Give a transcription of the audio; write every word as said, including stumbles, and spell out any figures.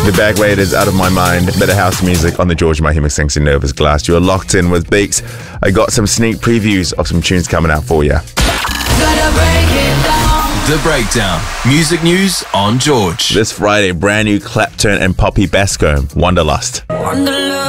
The Bag Raiders, Out of My Mind, better house music on the George Mahima Sings in Nova's Glass. You're locked in with Beaks. I got some sneak previews of some tunes coming out for you. The Breakdown. Music news on George. This Friday, brand new Clapton and Poppy Bascomb, Wanderlust. Wanderlust.